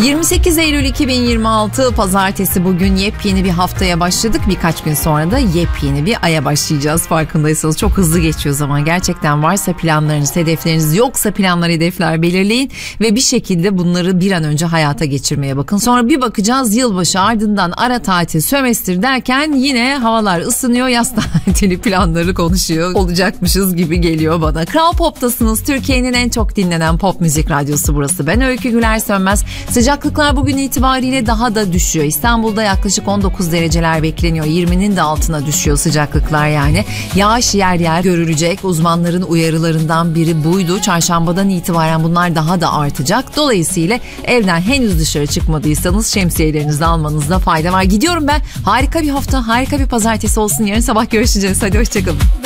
28 Eylül 2026 Pazartesi, bugün yepyeni bir haftaya başladık. Birkaç gün sonra da yepyeni bir aya başlayacağız. Farkındaysanız çok hızlı geçiyor zaman. Gerçekten varsa planlarınız, hedefleriniz, yoksa planlar, hedefler belirleyin ve bir şekilde bunları bir an önce hayata geçirmeye bakın. Sonra bir bakacağız yılbaşı, ardından ara tatil, sömestr derken yine havalar ısınıyor, yaz tatili planları konuşuyor olacakmışız gibi geliyor bana. Kral Pop'tasınız. Türkiye'nin en çok dinlenen pop müzik radyosu burası. Ben Öykü Güler Sönmez. Sıcaklıklar bugün itibariyle daha da düşüyor. İstanbul'da yaklaşık 19 dereceler bekleniyor. 20'nin de altına düşüyor sıcaklıklar yani. Yağış yer yer görülecek. Uzmanların uyarılarından biri buydu. Çarşambadan itibaren bunlar daha da artacak. Dolayısıyla evden henüz dışarı çıkmadıysanız şemsiyelerinizi almanızda fayda var. Gidiyorum ben. Harika bir hafta, harika bir pazartesi olsun. Yarın sabah görüşeceğiz. Hadi hoşçakalın.